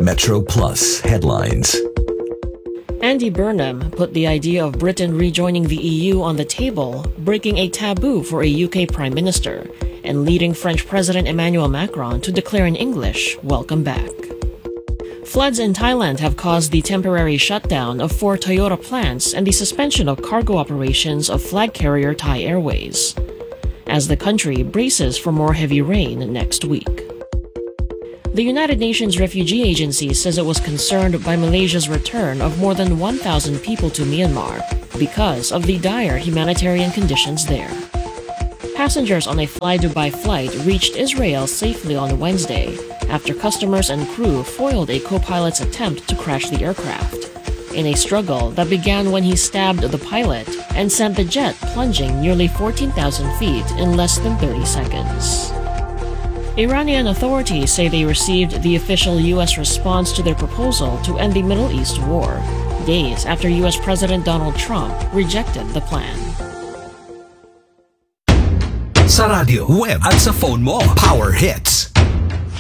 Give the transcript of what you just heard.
Metro Plus headlines. Andy Burnham put the idea of Britain rejoining the EU on the table, breaking a taboo for a UK Prime Minister, and leading French President Emmanuel Macron to declare in English, "Welcome back." Floods in Thailand have caused the temporary shutdown of 4 Toyota plants and the suspension of cargo operations of flag carrier Thai Airways, as the country braces for more heavy rain next week. The United Nations Refugee Agency says it was concerned by Malaysia's return of more than 1,000 people to Myanmar because of the dire humanitarian conditions there. Passengers on a Fly Dubai flight reached Israel safely on Wednesday after customers and crew foiled a co-pilot's attempt to crash the aircraft, in a struggle that began when he stabbed the pilot and sent the jet plunging nearly 14,000 feet in less than 30 seconds. Iranian authorities say they received the official U.S. response to their proposal to end the Middle East war, days after U.S. President Donald Trump rejected the plan. Sa radyo, web at sa phone mo, Power Hits.